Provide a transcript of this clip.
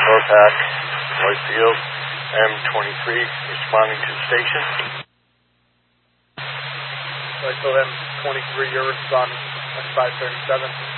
Mopac, Whitefield, M23, responding to the station. Whitefield M23, you're responding at 537.